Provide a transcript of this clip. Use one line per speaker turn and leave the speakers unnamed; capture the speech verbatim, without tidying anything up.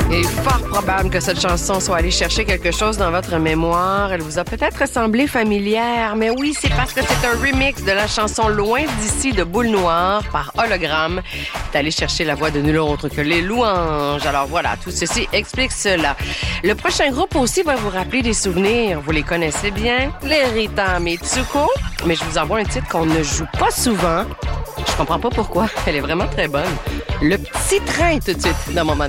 Il est fort probable que cette chanson soit allée chercher quelque chose dans votre mémoire. Elle vous a peut-être semblé familière, mais oui, c'est parce que c'est un remix de la chanson Loin d'ici de Boule Noire par Hologramme. C'est allé chercher la voix de nul autre que les Louanges. Alors voilà, tout ceci explique cela. Le prochain groupe aussi va vous rappeler des souvenirs. Vous les connaissez bien, les Rita Mitsuko. Mais je vous envoie un titre qu'on ne joue pas souvent. Je comprends pas pourquoi. Elle est vraiment très bonne. Le petit train tout de suite dans mon